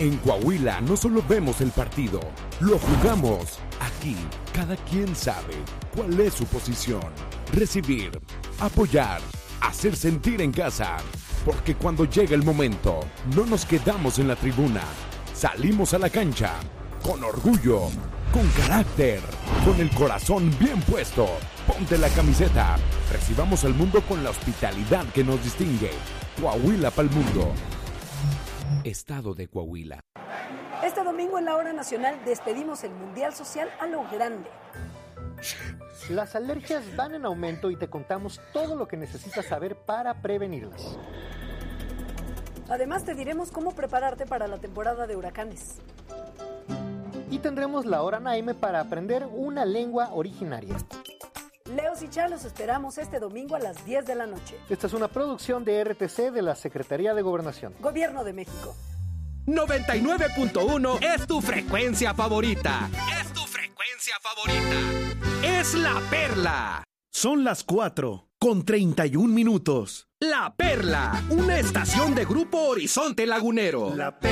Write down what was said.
En Coahuila no solo vemos el partido, lo jugamos. Aquí, cada quien sabe cuál es su posición. Recibir, apoyar, hacer sentir en casa. Porque cuando llega el momento, no nos quedamos en la tribuna. Salimos a la cancha, con orgullo, con carácter, con el corazón bien puesto. Ponte la camiseta. Recibamos al mundo con la hospitalidad que nos distingue. Coahuila pa'l mundo. Estado de Coahuila. Este domingo en la Hora Nacional despedimos el Mundial Social a lo grande. Las alergias van en aumento y te contamos todo lo que necesitas saber para prevenirlas. Además te diremos cómo prepararte para la temporada de huracanes. Y tendremos la Hora Naime para aprender una lengua originaria. Leos y Chá los esperamos este domingo a las 10 de la noche. Esta es una producción de RTC de la Secretaría de Gobernación. Gobierno de México. 99.1 es tu frecuencia favorita. Es tu frecuencia favorita. Es La Perla. Son las 4:31. La Perla, una estación de Grupo Horizonte Lagunero.